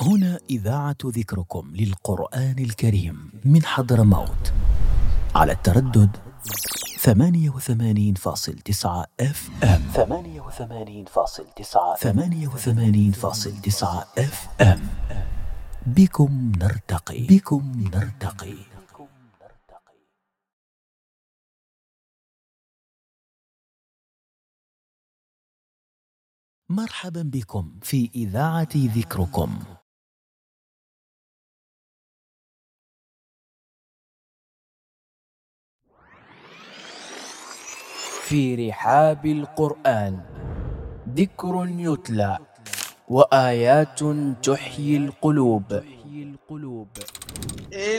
هنا إذاعة ذكركم للقرآن الكريم من حضرموت على التردد 88.9 FM. 88.9 FM. بكم نرتقي. مرحبا بكم في إذاعة ذكركم. في رحاب القرآن ذكر يتلى وآيات تحيي القلوب.